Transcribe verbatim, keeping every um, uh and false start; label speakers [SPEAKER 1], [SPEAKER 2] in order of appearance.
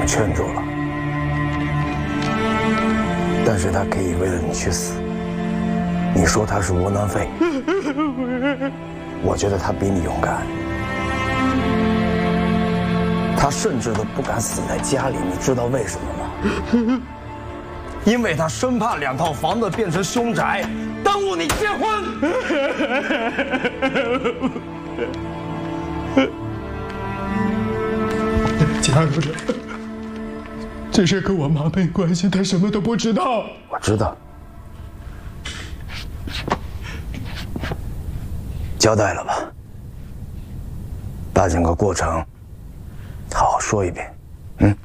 [SPEAKER 1] 你劝住了，但是他可以为了你去死。你说他是窝囊废，我觉得他比你勇敢。他甚至都不敢死在家里，你知道为什么吗？因为他生怕两套房子变成凶宅，耽误你结婚。
[SPEAKER 2] 家有人，这事跟我妈没关系，她什么都不知道。
[SPEAKER 1] 我知道，交代了吧？把整个过程好好说一遍，嗯。